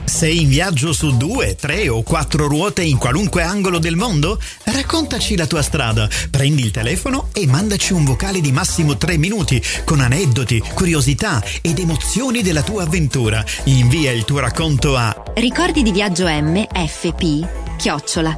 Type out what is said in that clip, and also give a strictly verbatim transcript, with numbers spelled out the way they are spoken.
Sei in viaggio su due, tre o quattro ruote in qualunque angolo del mondo? Raccontaci la tua strada, prendi il telefono e mandaci un vocale di massimo tre minuti con aneddoti, curiosità ed emozioni della tua avventura. Invia il tuo racconto a ricordi di viaggio M F P chiocciola